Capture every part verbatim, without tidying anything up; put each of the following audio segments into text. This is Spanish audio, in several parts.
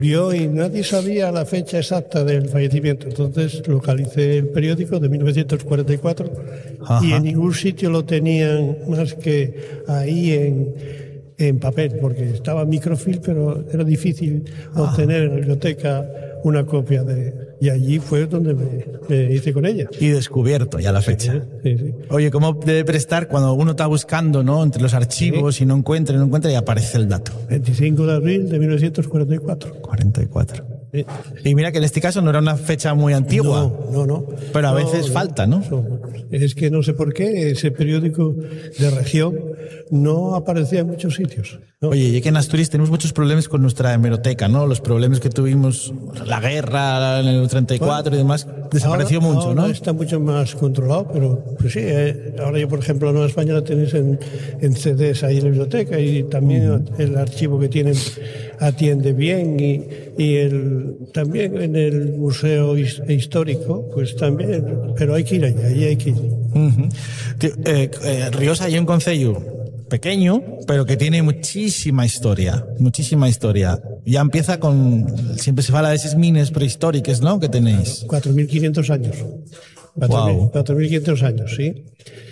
Murió y nadie sabía la fecha exacta del fallecimiento. Entonces localicé el periódico de mil novecientos cuarenta y cuatro. Ajá. Y en ningún sitio lo tenían más que ahí en, en papel, porque estaba en microfilm, pero era difícil ah. obtener en la biblioteca una copia de... Y allí fue donde me, me hice con ella. Y descubierto ya la fecha. Sí, sí, sí. Oye, ¿cómo debe prestar cuando uno está buscando, ¿no?, entre los archivos sí. y no encuentra, no encuentra y aparece el dato? veinticinco de abril de mil novecientos cuarenta y cuatro. cuarenta y cuatro. Sí. Y mira que en este caso no era una fecha muy antigua. No, no, no. Pero a no, veces no, falta, ¿no? Es que no sé por qué ese periódico de región no aparecía en muchos sitios, ¿no? Oye, y que en Asturias tenemos muchos problemas con nuestra hemeroteca, ¿no? Los problemas que tuvimos, la guerra en el treinta y cuatro bueno, y demás, desapareció ahora, mucho, ahora ¿no? Está mucho más controlado, pero pues sí, eh, ahora yo, por ejemplo, en Nueva España la tenéis en, en C Ds ahí en la biblioteca y también uh-huh. el archivo que tienen atiende bien y, y el, también en el Museo Histórico, pues también, pero hay que ir allá, ahí hay que ir. Uh-huh. eh, eh, Riosa hay un concello pequeño, pero que tiene muchísima historia, muchísima historia. Ya empieza con, siempre se habla de esas mines prehistóricas, ¿no?, que tenéis. cuatro mil quinientos años. cuatro mil quinientos años, sí.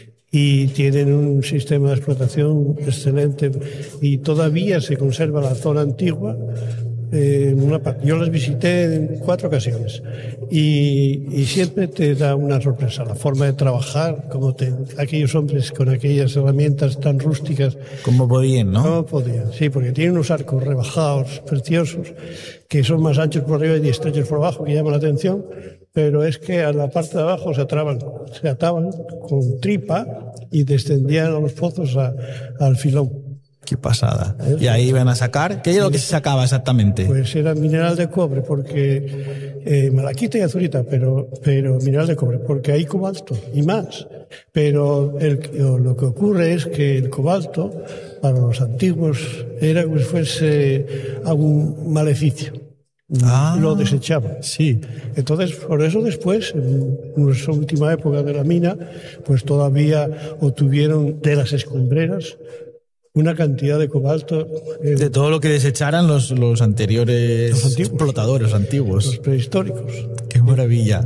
Y tienen un sistema de explotación excelente y todavía se conserva la zona antigua. Eh, una, yo las visité en cuatro ocasiones y, y siempre te da una sorpresa la forma de trabajar, como te, aquellos hombres con aquellas herramientas tan rústicas como podían, ¿no? Como podían, sí, porque tienen unos arcos rebajados preciosos que son más anchos por arriba y estrechos por abajo, que llaman la atención, pero es que a la parte de abajo se ataban, se ataban con tripa y descendían a los pozos a, al filón. Qué pasada. Y ahí iban a sacar. ¿Qué es lo que se sacaba exactamente? Pues era mineral de cobre, porque eh, malaquita y azurita, pero, pero mineral de cobre, porque hay cobalto y más. Pero el, lo que ocurre es que el cobalto, para los antiguos, era como si fuese algún maleficio. Ah, lo desechaban. Sí. Entonces, por eso después, en nuestra última época de la mina, pues todavía obtuvieron de las escombreras una cantidad de cobalto. Eh, de todo lo que desecharan los, los anteriores los antiguos, explotadores antiguos. Los prehistóricos. Qué maravilla.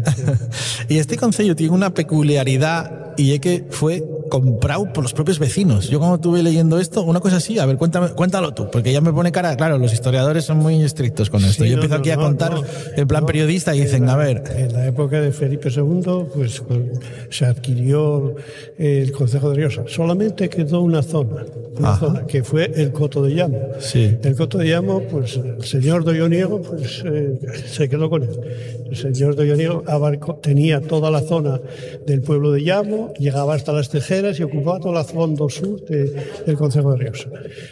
Y este concello tiene una peculiaridad y es que fue comprado por los propios vecinos. Yo cuando estuve leyendo esto, una cosa así, a ver, cuéntame, cuéntalo tú, porque ya me pone cara, claro, los historiadores son muy estrictos con esto. Sí, Yo no, empiezo no, aquí a no, contar no, en plan no, periodista y dicen, la, a ver... En la época de Felipe segundo, pues, pues se adquirió el concejo de Riosa. Solamente quedó una zona, una Ajá. zona, que fue el Coto de Llamo. Sí. El Coto de Llamo, pues el señor de Olloniego, pues eh, se quedó con él. El señor de Olloniego abarcó, tenía toda la zona del pueblo de Llamo, llegaba hasta las Tejeras y ocupaba toda la fondo sur de, del concejo de Riosa.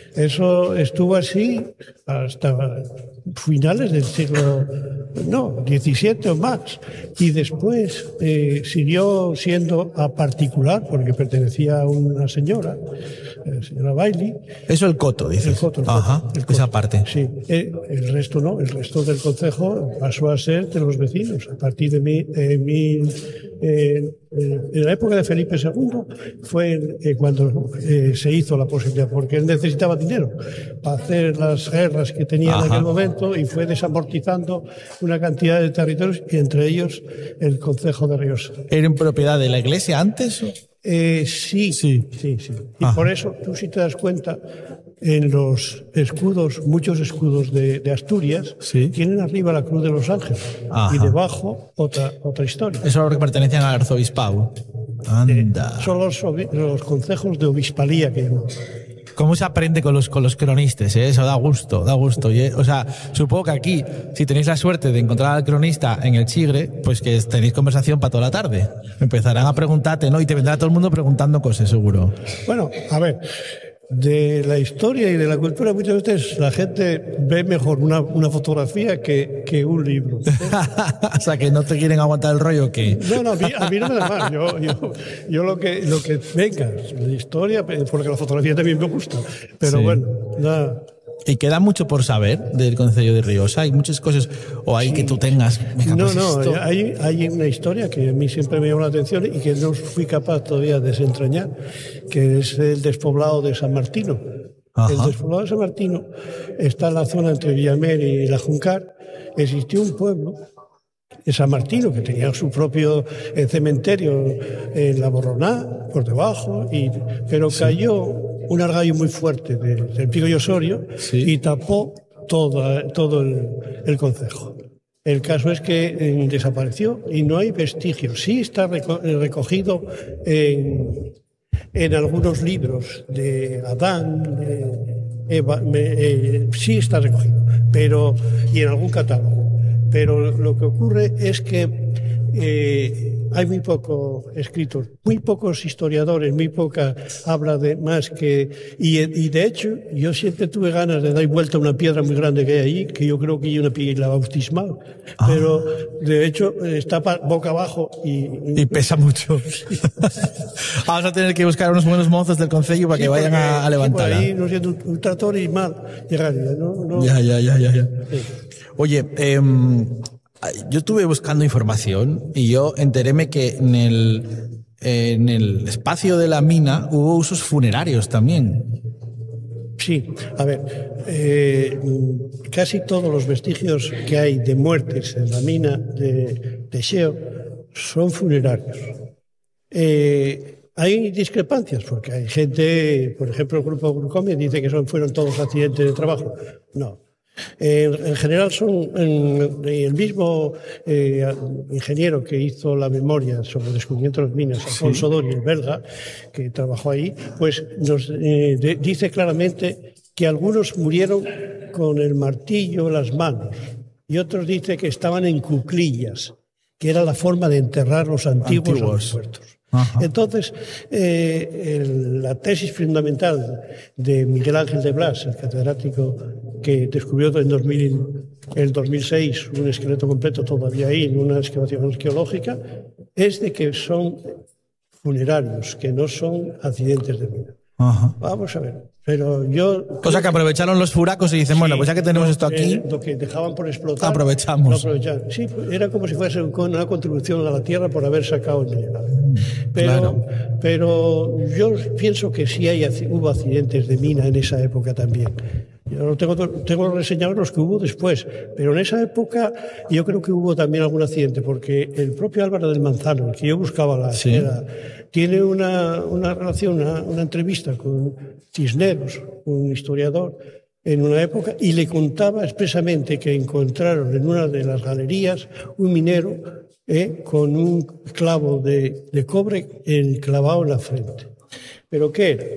Eso estuvo así hasta finales del siglo no, diecisiete o más, y después eh, siguió siendo a particular porque pertenecía a una señora, la señora Bailey. Eso el Coto, dices. El Coto, el Coto, Ajá, el Coto. Esa parte. Sí, eh, el resto no, el resto del concejo pasó a ser de los vecinos a partir de mi, eh, mi eh, en la época de Felipe segundo fue eh, cuando eh, se hizo la posibilidad, porque él necesitaba dinero para hacer las guerras que tenía Ajá. en aquel momento y fue desamortizando una cantidad de territorios y entre ellos el concejo de Riosa. ¿Eran propiedad de la iglesia antes? Eh, sí, sí, sí, sí. Y Ajá. por eso tú si te das cuenta en los escudos, muchos escudos de, de Asturias, sí. tienen arriba la Cruz de los Ángeles Ajá. y debajo otra otra historia. Eso es lo que pertenecían al arzobispado. Anda. Eh, son los, los concejos de obispalía que llamamos. ¿Cómo se aprende con los, con los cronistas? ¿eh? Eso da gusto, da gusto. Y, o sea, supongo que aquí, si tenéis la suerte de encontrar al cronista en el Chigre, pues que tenéis conversación para toda la tarde. Empezarán a preguntarte, ¿no? Y te vendrá todo el mundo preguntando cosas, seguro. Bueno, a ver, de la historia y de la cultura muchas veces la gente ve mejor una, una fotografía que, que un libro. O sea, que no te quieren aguantar el rollo, ¿qué? No, no, a mí, a mí no me da más. Yo, yo, yo lo que lo que venga, la historia, porque la fotografía también me gusta. Pero sí. bueno, nada. Y queda mucho por saber del concello de Riosa. Hay muchas cosas, o hay sí. que tú tengas. Venga, no, pues no, esto... hay, hay una historia que a mí siempre me llamó la atención y que no fui capaz todavía de desentrañar, que es el despoblado de San Martino. Ajá. El despoblado de San Martino está en la zona entre Villamer y La Juncar. Existió un pueblo, en San Martino, que tenía su propio eh, cementerio en la Borroná, por debajo, y, pero sí. Cayó un argallo muy fuerte de, del Pico y Osorio, sí. Y tapó toda, todo el, el concejo. El caso es que eh, desapareció y no hay vestigios. Sí está reco recogido en, en algunos libros de Adán, de Eva, me, eh, sí está recogido, pero, y en algún catálogo. Pero lo que ocurre es que eh, hay muy poco escrito, muy pocos historiadores, muy poca habla de más que... Y, y de hecho, yo siempre tuve ganas de dar vuelta a una piedra muy grande que hay allí, que yo creo que hay una piedra bautismal, ah. Pero de hecho está boca abajo y... Y pesa mucho. Sí. Vamos a tener que buscar unos buenos mozos del concello para sí, que vayan porque, a, a levantarla. Sí, por ahí, no siendo un, un tractor y mal llegaría, ¿no? no ya, ya, ya, ya. ya. Sí. Oye, eh, yo estuve buscando información y yo enteréme que en el, en el espacio de la mina hubo usos funerarios también. Sí, a ver, eh, casi todos los vestigios que hay de muertes en la mina de, de Xeo son funerarios. Eh, hay discrepancias porque hay gente, por ejemplo, el grupo Grucomia dice que son, fueron todos accidentes de trabajo. No. Eh, en general son en, el mismo eh, ingeniero que hizo la memoria sobre el descubrimiento de las minas, Alfonso sí. Dori, el belga, que trabajó ahí, pues nos eh, de, dice claramente que algunos murieron con el martillo en las manos y otros dice que estaban en cuclillas, que era la forma de enterrar los antiguos, antiguos. A los muertos. Ajá. Entonces, eh, el, la tesis fundamental de Miguel Ángel de Blas, el catedrático que descubrió en dos mil, el dos mil seis un esqueleto completo todavía ahí en una excavación arqueológica, es de que son funerarios, que no son accidentes de mina. Ajá. Vamos a ver. Pero yo... O sea que aprovecharon los furacos y dicen, sí, bueno, pues ya que tenemos lo, esto aquí... Eh, lo que dejaban por explotar... Aprovechamos. Lo aprovechaban. Sí, era como si fuese una contribución a la tierra por haber sacado el mineral. Pero, claro. pero yo pienso que sí hay, hubo accidentes de mina en esa época también. Yo no tengo, tengo reseñados los que hubo después, pero en esa época yo creo que hubo también algún accidente, porque el propio Álvaro del Manzano, el que yo buscaba la sí. era, tiene una, una relación, una, una entrevista con Cisneros, un historiador, en una época, y le contaba expresamente que encontraron en una de las galerías un minero eh, con un clavo de, de cobre clavado en la frente. ¿Pero qué era?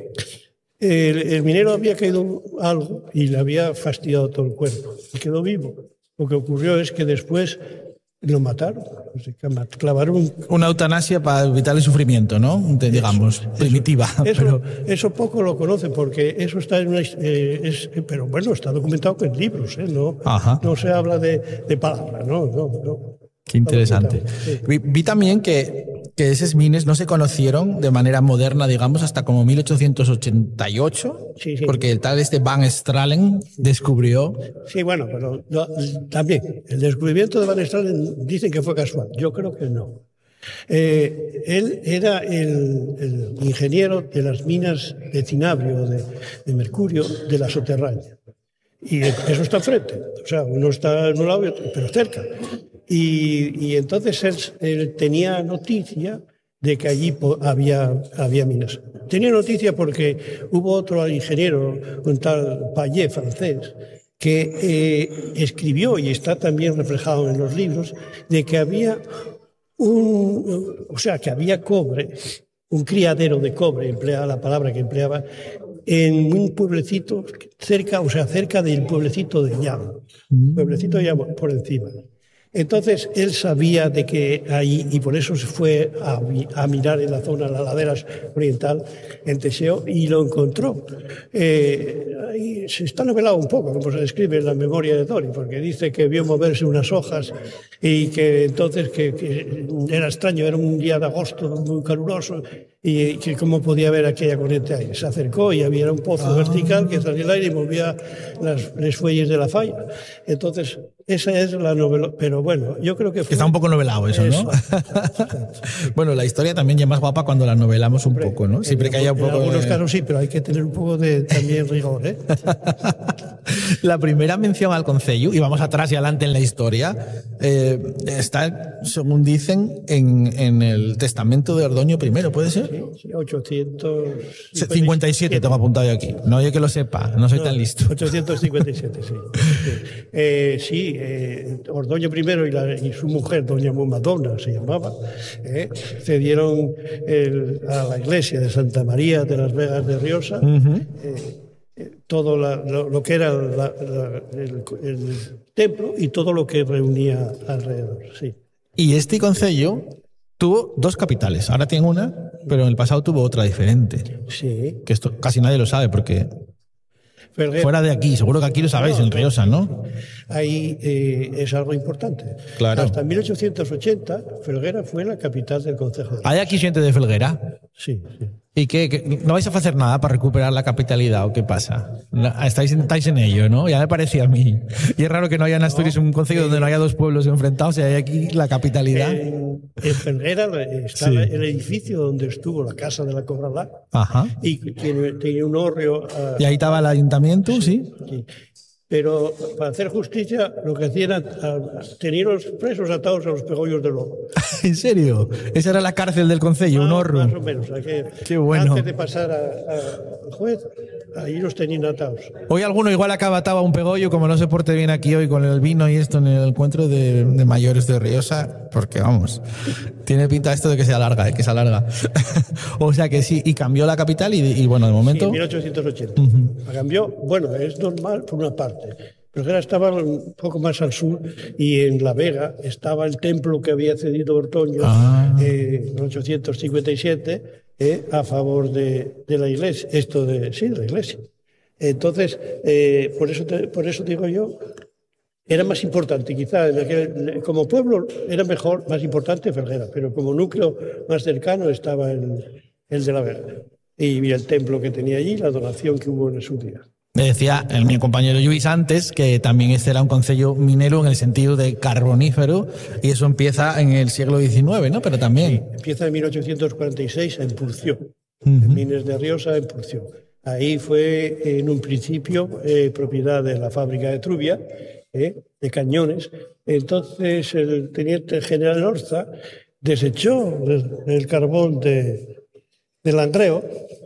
El, el minero había caído algo y le había fastidiado todo el cuerpo y quedó vivo. Lo que ocurrió es que después lo mataron, clavaron un... Una eutanasia para evitar el sufrimiento, ¿no? Digamos, eso, primitiva. Eso, pero... eso poco lo conocen porque eso está en una... Eh, es, pero bueno, está documentado en libros, ¿eh? No, no se habla de, de palabra, no, no, no. Qué interesante. Sí. Vi, vi también que, que esos mines no se conocieron de manera moderna, digamos, hasta como mil ochocientos ochenta y ocho, sí, sí. Porque el tal este Van Stralen descubrió... Sí, bueno, pero no, también el descubrimiento de Van Stralen dicen que fue casual. Yo creo que no. Eh, él era el, el ingeniero de las minas de cinabrio, de, de mercurio, de la soterraña. Y eso está enfrente. O sea, uno está en un lado, pero cerca. Y, y entonces él, él tenía noticia de que allí había, había minas. Tenía noticia porque hubo otro ingeniero, un tal Payet, francés, que eh, escribió, y está también reflejado en los libros, de que había un, o sea, que había cobre, un criadero de cobre, emplea la palabra que empleaba, en un pueblecito cerca, o sea, cerca del pueblecito de Llamo, pueblecito de Llamo, por encima. Entonces él sabía de que ahí, y por eso se fue a, a mirar en la zona, las laderas oriental, en Teseo, y lo encontró. Eh, ahí se está novelado un poco, como se describe en la memoria de Dori, porque dice que vio moverse unas hojas y que entonces que, que era extraño, era un día de agosto muy caluroso, y que cómo podía ver aquella corriente de aire. Se acercó y había un pozo ah. vertical que salía el aire y movía las, las fuelles de la falla. Entonces, esa es la novela. Pero bueno, yo creo que... Fue... Está un poco novelado eso, eso. ¿no? Bueno, la historia también ya es más guapa cuando la novelamos un Hombre, poco, ¿no? Siempre en, que haya un en poco... En algunos de... casos sí, pero hay que tener un poco de también rigor, ¿eh? La primera mención al concello, y vamos atrás y adelante en la historia, eh, está, según dicen, en, en el testamento de Ordoño primero, ¿puede ser? Sí, sí, ochocientos cincuenta y siete tengo apuntado yo aquí. No hay que lo sepa, no soy no, tan listo. ochocientos cincuenta y siete, sí. Sí, eh, sí eh, Ordoño primero y, la, y su mujer, doña Madonna, se llamaba, eh, cedieron el, a la iglesia de Santa María de las Vegas de Riosa, uh-huh. eh, todo la, lo, lo que era la, la, el, el templo y todo lo que reunía alrededor, sí. Y este concello tuvo dos capitales. Ahora tiene una, pero en el pasado tuvo otra diferente. Sí. Que esto casi nadie lo sabe porque... Felguera. Fuera de aquí, seguro que aquí lo sabéis, no, en Riosa, ¿no? Ahí eh, es algo importante. Claro. Hasta mil ochocientos ochenta, Felguera fue la capital del concejo. ¿Hay aquí gente de Felguera? Sí, sí. ¿Y qué, qué? ¿No vais a hacer nada para recuperar la capitalidad o qué pasa? Estáis, estáis en ello, ¿no? Ya me parecía a mí. Y es raro que no haya en Asturias no, un concello eh, donde no haya dos pueblos enfrentados y hay aquí la capitalidad. En, en Felguera está sí. el edificio donde estuvo la casa de la Corralá. Ajá. Y tiene, tiene un hórreo. Uh, y ahí estaba el ayuntamiento, sí. sí. sí. Pero para hacer justicia, lo que hacían era tener los presos atados a los pegollos de lobo. ¿En serio? Esa era la cárcel del concello, más, un horror. Más o menos. O sea que Qué bueno. Antes de pasar al juez, ahí los tenían atados. Hoy alguno igual acaba atado a un pegollo, como no se porte bien aquí hoy con el vino y esto en el encuentro de, de mayores de Riosa, porque vamos, tiene pinta esto de que se alarga, ¿eh? que se alarga. O sea que sí, y cambió la capital y, y bueno, de momento... Sí, mil ochocientos ochenta. Uh-huh. La cambió, bueno, es normal por una parte. Pero era estaba un poco más al sur y en La Vega estaba el templo que había cedido Ordoño ah. eh, en ochocientos cincuenta y siete eh, a favor de, de la iglesia, esto de, sí, de la iglesia. Entonces, eh, por, eso te, por eso digo yo, era más importante, quizá en aquel, como pueblo era mejor, más importante Felguera, pero como núcleo más cercano estaba el, el de La Vega. Y el templo que tenía allí, la donación que hubo en su día. Me decía el, mi compañero Luis antes que también este era un concello minero en el sentido de carbonífero y eso empieza en el siglo diecinueve, ¿no? Pero también... Sí, empieza en mil ochocientos cuarenta y seis en Purció, uh-huh. en Mines de Riosa, en Purció. Ahí fue en un principio eh, propiedad de la fábrica de Trubia, eh, de cañones. Entonces el teniente general Orza desechó el, el carbón de, de Langreo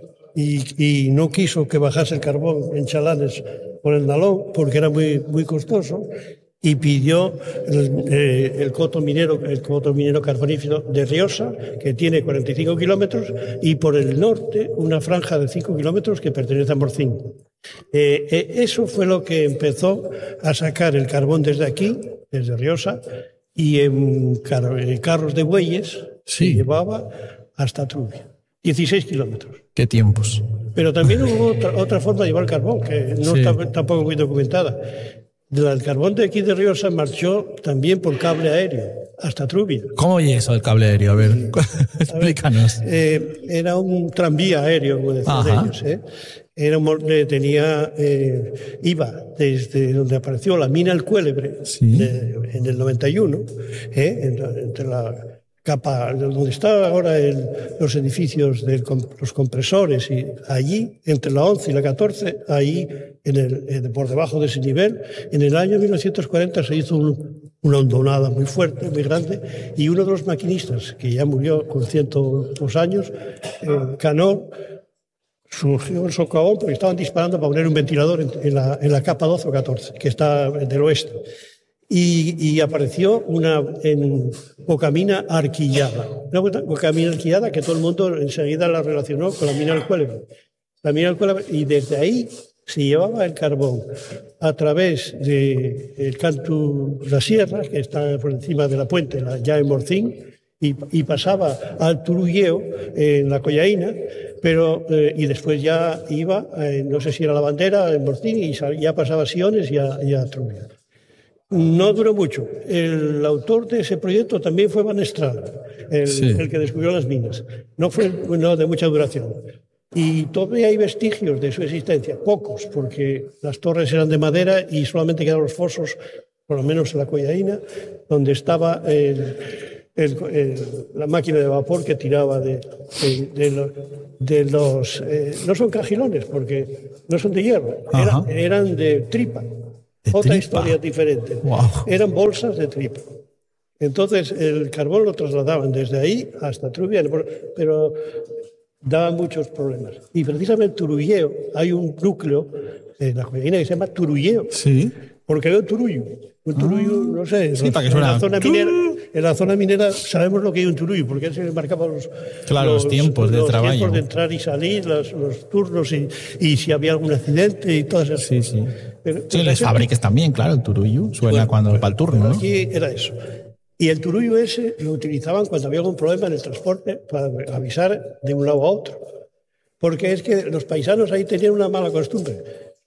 y, y no quiso que bajase el carbón en Chalanes por el Nalón porque era muy, muy costoso y pidió el, eh, el coto minero, el coto minero carbonífero de Riosa, que tiene cuarenta y cinco kilómetros, y por el norte una franja de cinco kilómetros que pertenece a Morcín. Eh, eh, eso fue lo que empezó a sacar el carbón desde aquí, desde Riosa, y en, car en carros de bueyes sí. se llevaba hasta Trubia. dieciséis kilómetros. ¿Qué tiempos? Pero también hubo otra, otra forma de llevar carbón, que no sí. está tampoco muy documentada. El carbón de aquí de Riosa marchó también por cable aéreo hasta Trubia. ¿Cómo es eso el cable aéreo? A ver, explícanos. A ver, eh, era un tranvía aéreo, como decían ellos. ¿eh? Era un, eh, tenía, eh, iba desde donde apareció la mina El Cuélebre sí. de, en el noventa y uno, eh, entre, entre la capa, donde están ahora el, los edificios de los compresores, y allí, entre la once y la catorce, ahí, en el, eh, por debajo de ese nivel, en el año mil novecientos cuarenta se hizo un, una hondonada muy fuerte, muy grande, y uno de los maquinistas, que ya murió con cientos dos años, eh, Canó, surgió el socavón porque estaban disparando para poner un ventilador en, en, la, en la capa doce o catorce, que está del oeste. Y, y apareció una en bocamina arquillada, una bocamina arquillada que todo el mundo enseguida la relacionó con la mina del Cuélebre. La mina del Cuélebre, y desde ahí se llevaba el carbón a través de el Cantu La Sierra, que está por encima de la puente, ya en Morcín, y, y pasaba al Turulleo en la Collaína, pero eh, y después ya iba, eh, no sé si era la Bandera, en Morcín, y ya pasaba a Siones y a, y a Trubia. No duró mucho. El autor de ese proyecto también fue Van Estrada. el, Sí. el que descubrió las minas. No fue no, de mucha duración. Y todavía hay vestigios de su existencia, pocos, porque las torres eran de madera y solamente quedaron los fosos, por lo menos en la Collaína, donde estaba el, el, el, la máquina de vapor que tiraba de, de, de los... De los eh, no son cajilones, porque no son de hierro, eran, eran de tripa. ¿De Otra tripa? historia diferente. Wow. Eran bolsas de tripa. Entonces el carbón lo trasladaban desde ahí hasta Trubia, pero daba muchos problemas. Y precisamente Turulleo, hay un núcleo en la Collaína que se llama Turulleo, Sí. porque había un turullo. Un turullo, Ah. no sé, Sí, los- para que en, suena. la zona minera, en la zona minera sabemos lo que hay un turullo, porque él se le marcaba los, Claro, los tiempos de los trabajo. tiempos de entrar y salir, los, los turnos y, y si había algún accidente y todas esas Sí, sí. Pero- Sí, pero les la gente- fabriques también, claro, el turullo suena Bueno, cuando bueno, para el turno, ¿no? Aquí era eso. Y el turullo ese lo utilizaban cuando había algún problema en el transporte para avisar de un lado a otro. Porque es que los paisanos ahí tenían una mala costumbre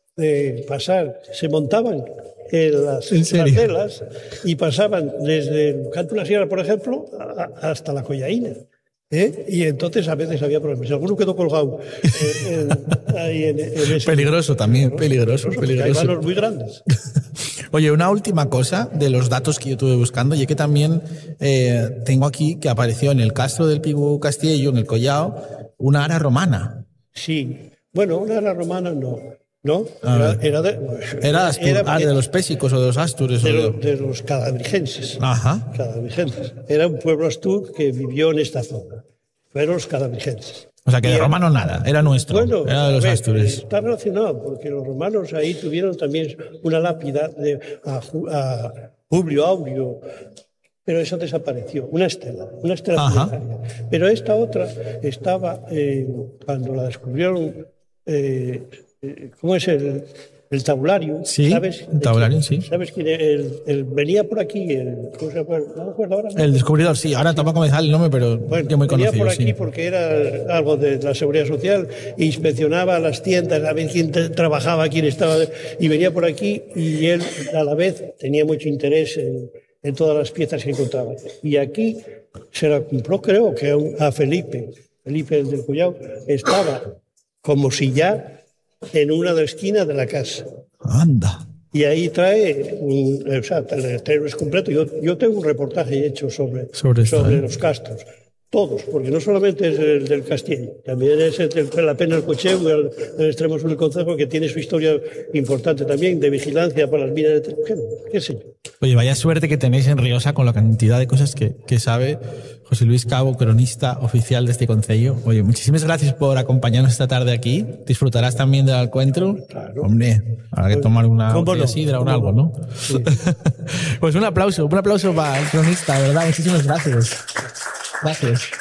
de pasar, se montaban en las, ¿En serio? las velas y pasaban desde el Canto de la Sierra, por ejemplo, a- hasta la Collaína. ¿eh? Y entonces a veces había problemas. Alguno quedó colgado eh, en- ahí en, en ese... Peligroso también, peligroso, porque Hay peligroso. vanos muy grandes. Oye, una última cosa de los datos que yo estuve buscando, y es que también eh, tengo aquí que apareció en el Castro del Pigu Castillo, en el Collao, una ara romana. Sí. Bueno, una era romana no. ¿No? Ah, Era, era de, Era, Astur- era- ah, de los pésicos o de los astures. de o de- lo- de los cadabrigenses. Ajá. Cadabrigenses. Era un pueblo astur que vivió en esta zona. Fueron los cadabrigenses. O sea, que Y de era- romano nada, era nuestro, Bueno, era de a los ver, astures. está relacionado, porque los romanos ahí tuvieron también una lápida de, a, Ju- a Publio Aureo, pero esa desapareció, una estela, una estela Ajá. funeraria. Pero esta otra estaba, eh, cuando la descubrieron, eh, eh, ¿cómo es el, el tabulario? Sí, ¿Sabes? el tabulario, sí. ¿Sabes quién es? El, el- venía por aquí, el, ¿cómo se acuerda? No me acuerdo ahora. El descubridor, sí, ahora tampoco me sale el nombre, pero Bueno, yo muy venía conocido, por aquí sí. porque era algo de la seguridad social, e inspeccionaba las tiendas, a ver quién te- trabajaba, quién estaba, y venía por aquí y él a la vez tenía mucho interés en, en todas las piezas que encontraba. Y aquí se la compró, creo que a, un- a Felipe, Felipe del Collao, estaba como si ya en una de las esquinas de la casa. Anda. Y ahí trae, un, o sea, el terreno es completo. Yo, yo tengo un reportaje hecho sobre, Sobre esto, ¿eh? los castros. Todos, porque no solamente es el del Castillo, también es el de la Pena del Cocheu, el, el extremo sur del concejo, que tiene su historia importante también de vigilancia para las minas de Trujillo. ¿Qué sé yo? Oye, vaya suerte que tenéis en Riosa con la cantidad de cosas que, que sabe José Luis Cabo, cronista oficial de este concello. Oye, muchísimas gracias por acompañarnos esta tarde aquí. Disfrutarás también del encuentro. Claro. Hombre, habrá que tomar una ¿Cómo botella no? de sidra o ¿Cómo algo, no? ¿no? Pues un aplauso, un aplauso para el cronista, de verdad. Muchísimas gracias. Gracias.